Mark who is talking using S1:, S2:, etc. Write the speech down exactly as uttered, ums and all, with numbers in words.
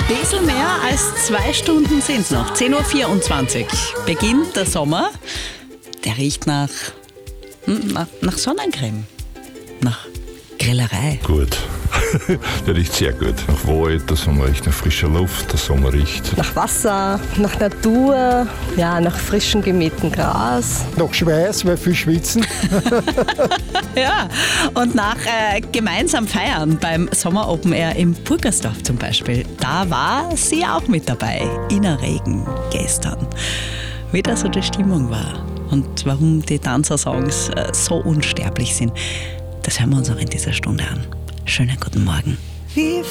S1: Bisschen mehr als zwei Stunden sind es noch. zehn Uhr vierundzwanzig beginnt der Sommer. Der riecht nach, nach, nach Sonnencreme, nach Grillerei.
S2: Gut. Der riecht sehr gut. Nach Wald, der Sommer riecht nach frischer Luft, der Sommer riecht
S3: nach Wasser, nach Natur, ja, nach frischem gemähtem Gras.
S4: Nach Schweiß, weil viel schwitzen.
S1: Ja, und nach äh, gemeinsam feiern beim Sommer Open Air im Burgersdorf zum Beispiel. Da war sie auch mit dabei, Ina Regen gestern. Wie da so die Stimmung war und warum die Dancer-Songs äh, so unsterblich sind, das hören wir uns auch in dieser Stunde an. Schönen guten Morgen.